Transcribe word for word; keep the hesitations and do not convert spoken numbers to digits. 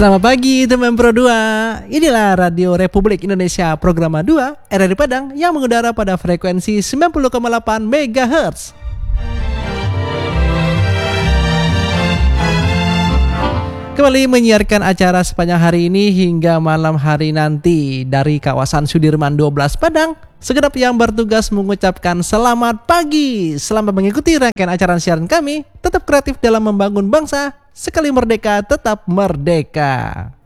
Selamat pagi teman Pro dua. Inilah Radio Republik Indonesia Program dua R R I Padang yang mengudara pada frekuensi sembilan puluh koma delapan megahertz. Kembali menyiarkan acara sepanjang hari ini hingga malam hari nanti dari kawasan Sudirman dua belas Padang. Segenap yang bertugas mengucapkan selamat pagi. Selamat mengikuti rangkaian acara siaran kami. Tetap kreatif dalam membangun bangsa. Sekali merdeka, tetap merdeka.